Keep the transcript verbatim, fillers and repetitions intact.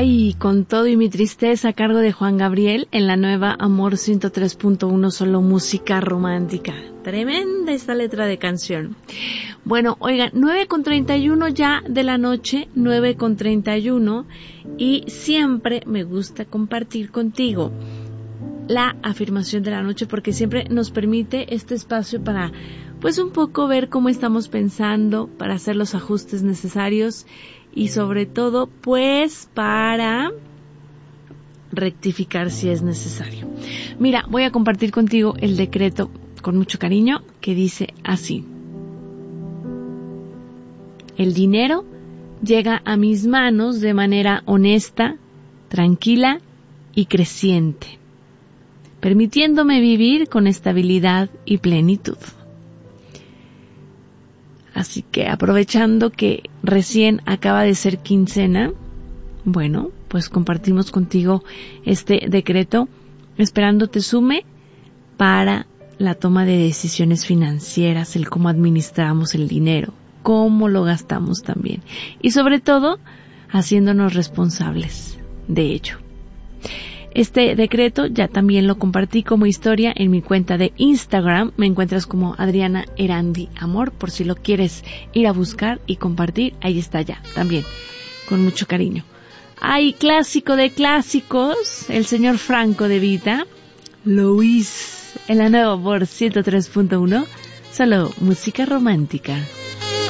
Ay, con todo y mi tristeza a cargo de Juan Gabriel en la nueva Amor ciento tres punto uno, solo música romántica. Tremenda esta letra de canción. Bueno, oigan, nueve con treinta y uno ya de la noche, nueve con treinta y uno, y siempre me gusta compartir contigo la afirmación de la noche porque siempre nos permite este espacio para, pues, un poco ver cómo estamos pensando, para hacer los ajustes necesarios y sobre todo, pues, para rectificar si es necesario. Mira, voy a compartir contigo el decreto con mucho cariño que dice así: el dinero llega a mis manos de manera honesta, tranquila y creciente, permitiéndome vivir con estabilidad y plenitud. Así que aprovechando que recién acaba de ser quincena, bueno, pues compartimos contigo este decreto, esperando te sume para la toma de decisiones financieras, el cómo administramos el dinero, cómo lo gastamos también, y sobre todo, haciéndonos responsables de ello. Este decreto ya también lo compartí como historia en mi cuenta de Instagram. Me encuentras como Adriana Erandi Amor, por si lo quieres ir a buscar y compartir. Ahí está ya, también, con mucho cariño. Ay, clásico de clásicos, el señor Franco De Vita, Luis, en la nueva Amor ciento tres punto uno, solo música romántica.